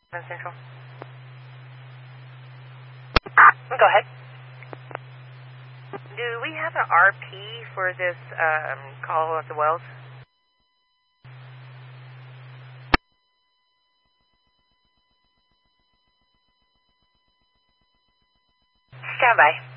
Central. Go ahead. Do we have an RP for this call at the Wells? Stand by.